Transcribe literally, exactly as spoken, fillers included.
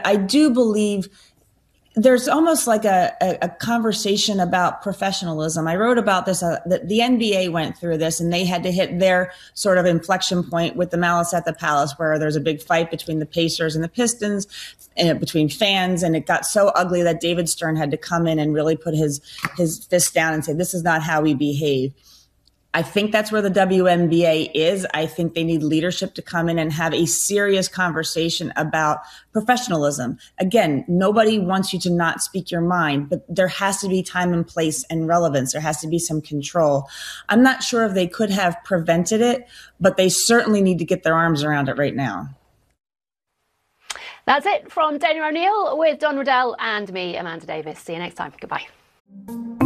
But I do believe there's almost like a, a, a conversation about professionalism. I wrote about this, uh, the, the N B A went through this and they had to hit their sort of inflection point with the Malice at the Palace, where there's a big fight between the Pacers and the Pistons, and between fans. And it got so ugly that David Stern had to come in and really put his, his fist down and say, this is not how we behave. I think that's where the W N B A is. I think they need leadership to come in and have a serious conversation about professionalism. Again, nobody wants you to not speak your mind, but there has to be time and place and relevance. There has to be some control. I'm not sure if they could have prevented it, but they certainly need to get their arms around it right now. That's it from Dana O'Neill with Don Riddell and me, Amanda Davis. See you next time. Goodbye.